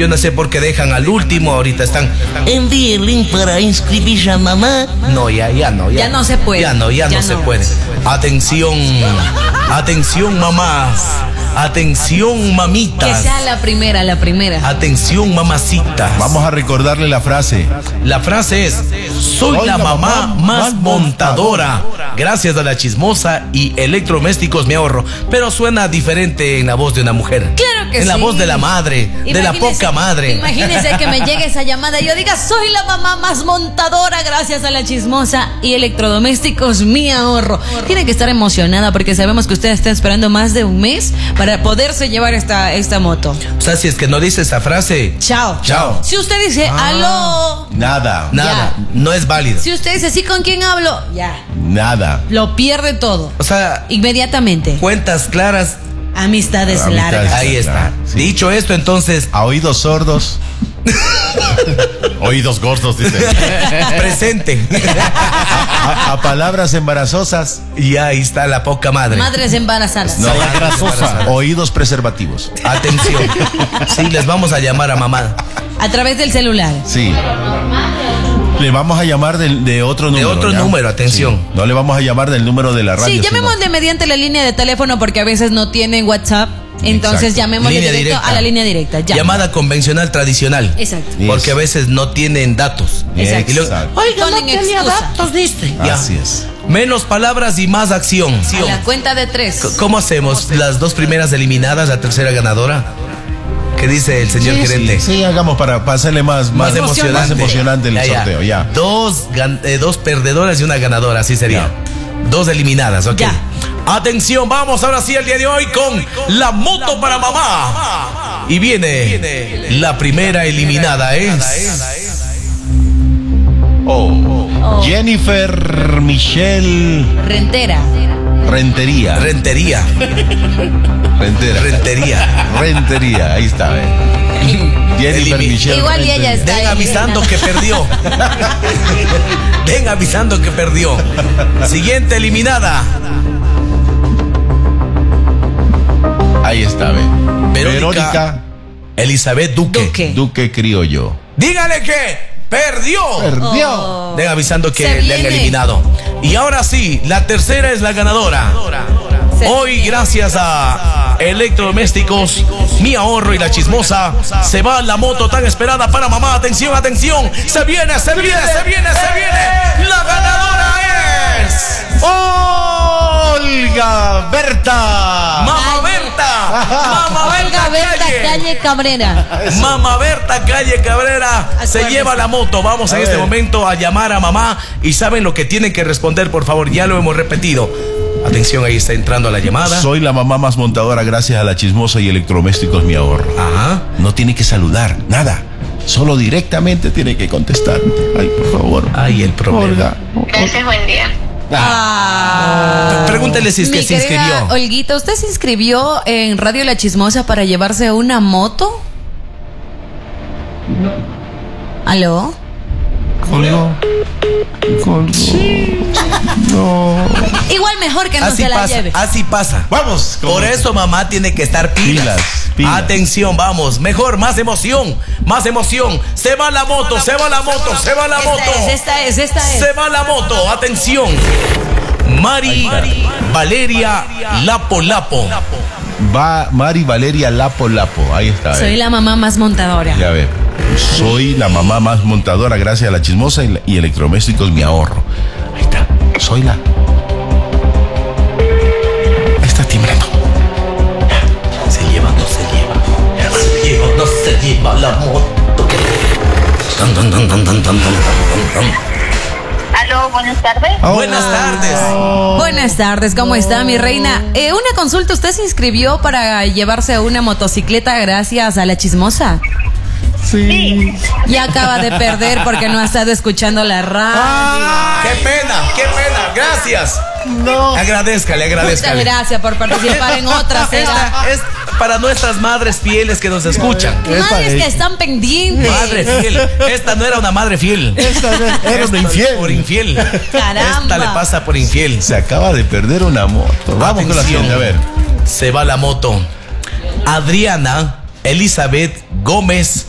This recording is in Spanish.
Yo no sé por qué dejan al último. Ahorita están. Envíe el link para inscribir a mamá. No, ya no. Ya no se puede. Ya no se puede. Atención, mamás. Atención, mamitas. Que sea la primera. Atención, mamacita. Vamos a recordarle la frase. La frase es: soy la mamá más montadora. Gracias a la chismosa y electrodomésticos me ahorro. Pero suena diferente en la voz de una mujer. Claro que sí. En la voz de la madre, de la poca madre. Imagínese que me llegue esa llamada y yo diga: soy la mamá más montadora gracias a la chismosa y electrodomésticos me ahorro. Tiene que estar emocionada porque sabemos que usted está esperando más de un mes para poderse llevar esta moto. O sea, si es que no dice esa frase, chao. Si usted dice aló, nada, no es válido. Si usted dice sí, ¿con quién hablo? Ya, nada, lo pierde todo. O sea, inmediatamente. Cuentas claras, amistades largas. Ahí está. Sí. Dicho esto, entonces, a oídos sordos. Oídos gordos, dice. Presente. A palabras embarazosas. Y ahí está la poca madre. Madres embarazadas. No, la grasosa. Oídos preservativos. Atención. Sí, les vamos a llamar a mamá. A través del celular. Sí. Le vamos a llamar de otro número. De otro número, atención. Sí. No le vamos a llamar del número de la radio. Sí, llamémosle mediante la línea de teléfono porque a veces no tienen WhatsApp. Entonces llamémosle directo a la línea directa. Llamada convencional tradicional. Exacto. Porque a veces no tienen datos. Exacto. Y luego, oiga, no tenía datos, ¿viste? Así es. Menos palabras y más acción. A la cuenta de 3. ¿Cómo hacemos? Las 2 primeras eliminadas, la tercera ganadora. ¿Qué dice el señor gerente? Sí, hagamos para hacerle más emocionante el sorteo. Ya. Dos perdedoras y una ganadora, así sería. 2 eliminadas, ok. Ya. Atención, vamos ahora sí el día de hoy con la moto para mamá. Y viene la primera eliminada, Jennifer Michelle Rentería, ahí está. Jennifer Michelle. Igual y ella está. Ven avisando que perdió. Ven avisando que perdió. Siguiente eliminada. Ahí está, Verónica Elizabeth Duque Criollo. Dígale que perdió. Ven avisando que le han eliminado. Y ahora sí, la tercera es la ganadora. Hoy, gracias a Electrodomésticos, Mi Ahorro y La Chismosa, se va la moto tan esperada para mamá. Atención. Se viene. La ganadora es Olga Berta. Mamá Berta Calle Cabrera. Mamá Berta Calle Cabrera se lleva la moto. Vamos en este momento a llamar a mamá. Y saben lo que tienen que responder, por favor. Ya lo hemos repetido. Atención, ahí está entrando la llamada. Soy la mamá más montadora gracias a La Chismosa y Electrodomésticos Mi Ahorro. Ajá. No tiene que saludar, nada. Solo directamente tiene que contestar. Ay, por favor. Ay, el problema. Gracias, buen día. Pregúntale si es que se inscribió. Olguita, ¿usted se inscribió en Radio La Chismosa para llevarse una moto? No. ¿Aló? No. Igual mejor que no así se la pasa, lleve. Así pasa. Vamos. Por eso mamá tiene que estar pilas. Atención, vamos. Mejor, más emoción. Se va la moto. Esta es. Se va la moto. Atención. Mari Valeria Lapo. Va Mari Valeria Lapo. Ahí está. Soy la mamá más montadora. Ya ve. Soy la mamá más montadora gracias a La Chismosa y Electrodomésticos Mi Ahorro. Ahí está. Soy la. Está timbrando. Se lleva la moto. Aló, buenas tardes. Buenas tardes, ¿cómo está mi reina? Una consulta, ¿usted se inscribió para llevarse una motocicleta gracias a La Chismosa? Sí. Y acaba de perder porque no ha estado escuchando la radio. ¡Qué pena! Gracias. No. Agradézcale. Muchas gracias por participar en otra cena. Es para nuestras madres fieles que nos escuchan. Madres que están pendientes. Madre fiel. Esta no era una madre fiel. Era una infiel. Por infiel. Caramba. Esta le pasa por infiel. Se acaba de perder una moto. Vamos con la siguiente, a ver. Se va la moto. Adriana Elizabeth Gómez